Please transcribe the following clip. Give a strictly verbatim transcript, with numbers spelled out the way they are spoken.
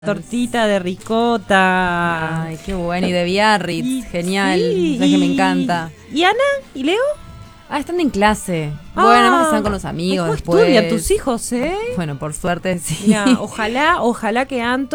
Tortita de ricota. Ay, qué bueno. Y de Biarritz, Y- genial. sí, Sabes que me y- encanta. ¿Y Ana? ¿Y Leo? Ah, están en clase. Ah, bueno, además están con los amigos ¿cómo después. estudian tus hijos, eh? Bueno, por suerte sí. Mira, ojalá, ojalá que Anto